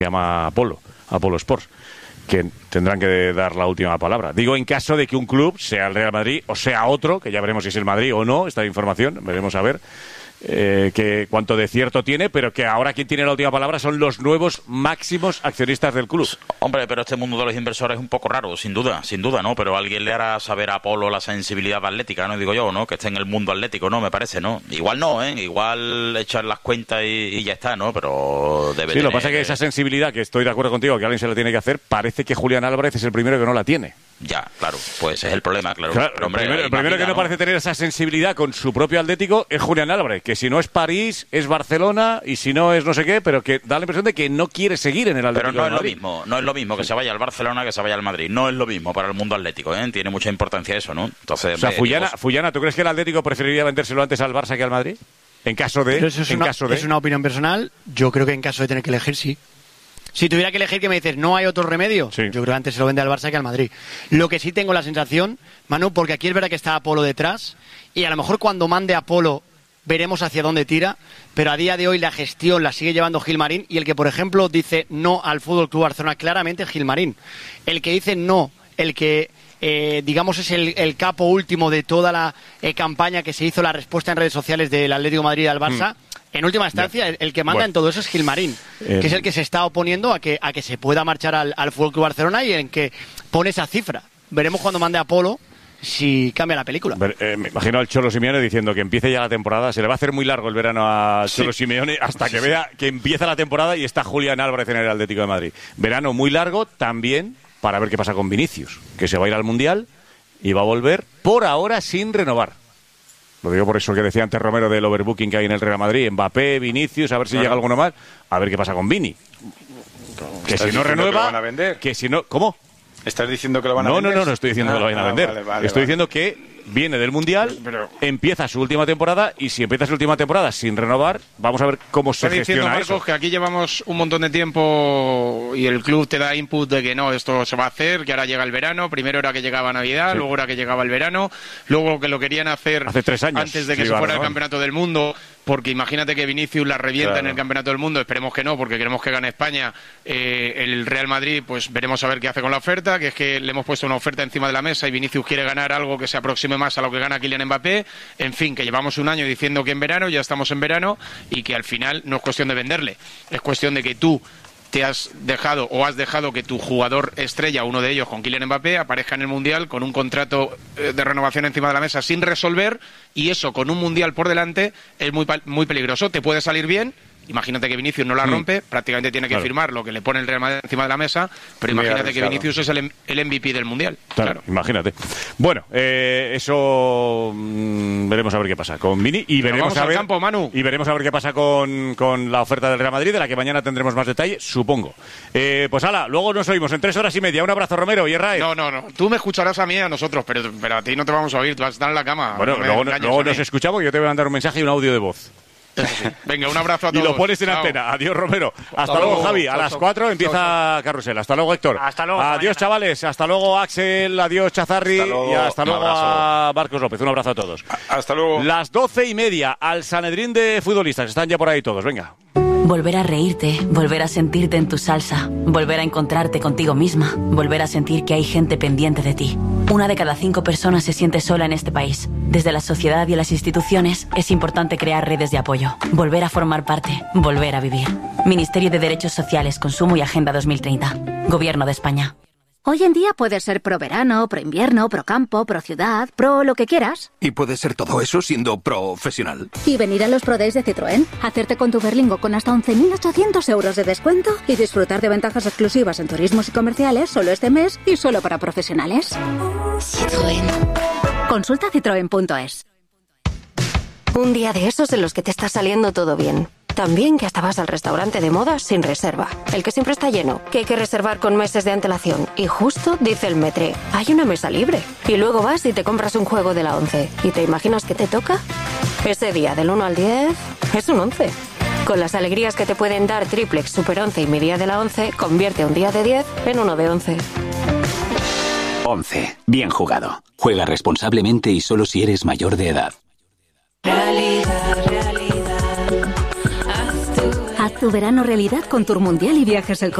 llama Apolo Sports, que tendrán que dar la última palabra. Digo, en caso de que un club, sea el Real Madrid o sea otro, que ya veremos si es el Madrid o no, esta información, veremos a ver que cuánto de cierto tiene, pero que ahora quien tiene la última palabra son los nuevos máximos accionistas del club. Hombre, pero este mundo de los inversores es un poco raro, sin duda, ¿no? Pero alguien le hará saber a Apolo la sensibilidad atlética, ¿no? Digo yo, ¿no? Que esté en el mundo atlético, ¿no? Me parece, ¿no? Igual no, ¿eh? Igual echar las cuentas y ya está, ¿no? Pero debe lo que pasa es que esa sensibilidad, que estoy de acuerdo contigo, que alguien se la tiene que hacer, parece que Julián Álvarez es el primero que no la tiene. Ya, claro, pues es el problema, claro. Pero, hombre, el primero que no parece tener esa sensibilidad con su propio Atlético es Julián Álvarez, que si no es París, es Barcelona, y si no es no sé qué, pero que da la impresión de que no quiere seguir en el Atlético. Pero no es lo mismo que se vaya al Barcelona que se vaya al Madrid. No es lo mismo para el mundo atlético, ¿eh? Tiene mucha importancia eso, ¿no? Entonces, o sea, Fullana, ¿tú crees que el Atlético preferiría vendérselo antes al Barça que al Madrid? En caso de... Es una opinión personal. Yo creo que en caso de tener que elegir, sí. Si tuviera que elegir, que me dices, ¿no hay otro remedio? Sí. Yo creo que antes se lo vende al Barça que al Madrid. Lo que sí tengo la sensación, Manu, porque aquí es verdad que está Apolo detrás, y a lo mejor cuando mande Apolo veremos hacia dónde tira, pero a día de hoy la gestión la sigue llevando Gilmarín, y el que, por ejemplo, dice no al Fútbol Club Barcelona claramente es Gilmarín. El que dice no, el que... digamos es el capo último de toda la campaña que se hizo, la respuesta en redes sociales del Atlético de Madrid al Barça. En última instancia, el que manda en todo eso es Gilmarín, que es el que se está oponiendo a que se pueda marchar al Fútbol Club Barcelona, y en que pone esa cifra. Veremos cuando mande Apolo si cambia la película. Me imagino al Cholo Simeone diciendo que empiece ya la temporada. Se le va a hacer muy largo el verano a Cholo Simeone hasta que vea que empieza la temporada y está Julián Álvarez en el Atlético de Madrid. Verano muy largo también para ver qué pasa con Vinicius, que se va a ir al Mundial y va a volver por ahora sin renovar. Lo digo por eso que decía antes Romero del overbooking que hay en el Real Madrid. Mbappé, Vinicius, a ver si llega alguno más, a ver qué pasa con Vini. Que si no renueva, que lo van a vender. Que si no, ¿cómo? ¿Estás diciendo que lo van a vender? No estoy diciendo que lo vayan a vender. Estoy diciendo que viene del Mundial, empieza su última temporada, y si empieza su última temporada sin renovar, vamos a ver cómo se gestiona Marcos, eso. Que aquí llevamos un montón de tiempo y el club te da input de que no, esto se va a hacer, que ahora llega el verano. Primero era que llegaba Navidad, luego era que llegaba el verano, luego que lo querían hacer hace 3 años, antes de que se fuera el Campeonato del Mundo, porque imagínate que Vinicius la revienta en el Campeonato del Mundo. Esperemos que no, porque queremos que gane España. El Real Madrid, pues veremos a ver qué hace con la oferta, que es que le hemos puesto una oferta encima de la mesa y Vinicius quiere ganar algo que se aproxime más a lo que gana Kylian Mbappé. En fin, que llevamos un año diciendo que en verano, ya estamos en verano, y que al final no es cuestión de venderle, es cuestión de que tú te has dejado que tu jugador estrella, uno de ellos con Kylian Mbappé, aparezca en el Mundial con un contrato de renovación encima de la mesa sin resolver, y eso con un Mundial por delante es muy peligroso. Te puede salir bien. Imagínate que Vinicius no la rompe, prácticamente tiene que firmar lo que le pone el Real Madrid encima de la mesa, pero imagínate que Vinicius es el MVP del Mundial. Claro. Imagínate. Bueno, eso veremos a ver qué pasa con Vini, y veremos a ver campo, Manu. Y veremos a ver qué pasa con la oferta del Real Madrid, de la que mañana tendremos más detalle, supongo. Pues hala, luego nos oímos en 3 horas y media. Un abrazo, Romero y Herrera. No. Tú me escucharás a mí y a nosotros, pero a ti no te vamos a oír, tú vas a estar en la cama. Bueno, luego nos escuchamos y yo te voy a mandar un mensaje y un audio de voz. Eso sí. Venga, un abrazo a todos. Y lo pones en antena. Adiós, Romero. Hasta luego, Javi. A las 4 empieza Carrusel. Hasta luego, Héctor. Hasta luego. Adiós, chavales. Hasta luego, Axel. Adiós, Chazarri. Y hasta luego a Marcos López. Un abrazo a todos. Hasta luego. Las 12:30 al Sanedrín de futbolistas. Están ya por ahí todos. Venga. Volver a reírte, volver a sentirte en tu salsa, volver a encontrarte contigo misma, volver a sentir que hay gente pendiente de ti. 1 de cada 5 personas se siente sola en este país. Desde la sociedad y las instituciones es importante crear redes de apoyo, volver a formar parte, volver a vivir. Ministerio de Derechos Sociales, Consumo y Agenda 2030. Gobierno de España. Hoy en día puedes ser pro verano, pro invierno, pro campo, pro ciudad, pro lo que quieras. Y puedes ser todo eso siendo profesional. Y venir a los Pro Days de Citroën, hacerte con tu Berlingo con hasta 11.800 euros de descuento y disfrutar de ventajas exclusivas en turismos y comerciales solo este mes y solo para profesionales. Citroën. Consulta citroen.es. Un día de esos en los que te está saliendo todo bien. También que hasta vas al restaurante de moda sin reserva. El que siempre está lleno, que hay que reservar con meses de antelación. Y justo dice el Metre, hay una mesa libre. Y luego vas y te compras un juego de la 11. ¿Y te imaginas que te toca? Ese día del 1 al 10 es un 11. Con las alegrías que te pueden dar Triplex, Super 11 y mi día de la 11, convierte un día de 10 en uno de 11. 11. Bien jugado. Juega responsablemente y solo si eres mayor de edad. Haz tu verano realidad con Tour Mundial y Viajes El